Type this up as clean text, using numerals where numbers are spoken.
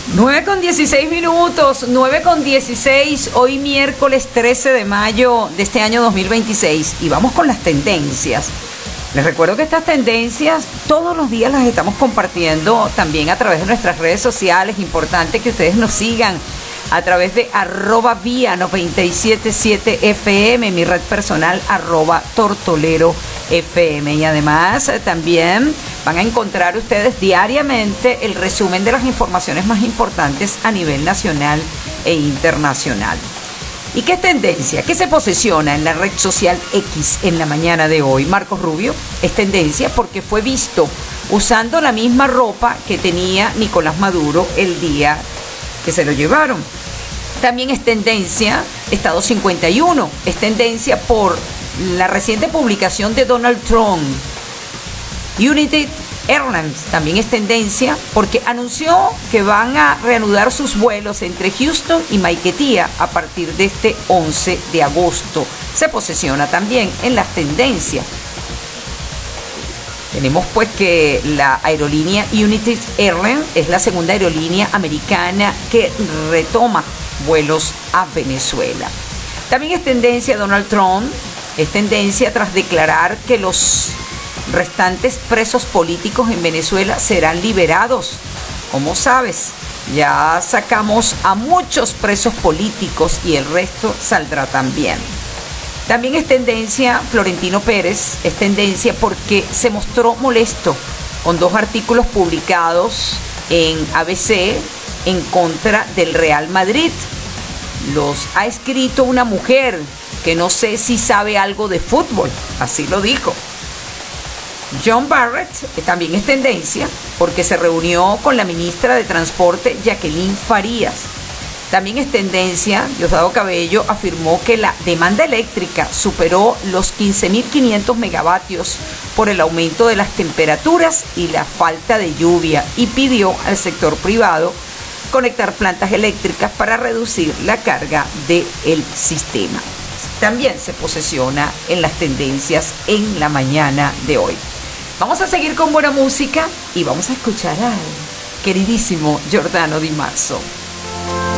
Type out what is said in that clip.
9:16, 9:16, hoy miércoles 13 de mayo de este año 2026 y vamos con las tendencias. Les recuerdo que estas tendencias todos los días las estamos compartiendo también a través de nuestras redes sociales. Importante que ustedes nos sigan a través de @vía977fm, mi red personal @tortolerofm. Y además también van a encontrar ustedes diariamente el resumen de las informaciones más importantes a nivel nacional e internacional. ¿Y qué es tendencia? ¿Qué se posiciona en la red social X en la mañana de hoy? Marcos Rubio es tendencia porque fue visto usando la misma ropa que tenía Nicolás Maduro el día que se lo llevaron. También es tendencia Estado 51, es tendencia por la reciente publicación de Donald Trump. United Airlines también es tendencia porque anunció que van a reanudar sus vuelos entre Houston y Maiquetía a partir de este 11 de agosto. Se posiciona también en las tendencias. Tenemos pues que la aerolínea United Airlines es la segunda aerolínea americana que retoma vuelos a Venezuela. También es tendencia Donald Trump, es tendencia tras declarar que los restantes presos políticos en Venezuela serán liberados. Como sabes, ya sacamos a muchos presos políticos y el resto saldrá también. También es tendencia Florentino Pérez, es tendencia porque se mostró molesto con dos artículos publicados en ABC en contra del Real Madrid. Los ha escrito una mujer que no sé si sabe algo de fútbol, así lo dijo. John Barrett también es tendencia porque se reunió con la ministra de Transporte, Jacqueline Farías. También es tendencia, Diosdado Cabello afirmó que la demanda eléctrica superó los 15.500 megavatios por el aumento de las temperaturas y la falta de lluvia y pidió al sector privado conectar plantas eléctricas para reducir la carga del sistema. También se posiciona en las tendencias en la mañana de hoy. Vamos a seguir con buena música y vamos a escuchar al queridísimo Giordano Di Marzo.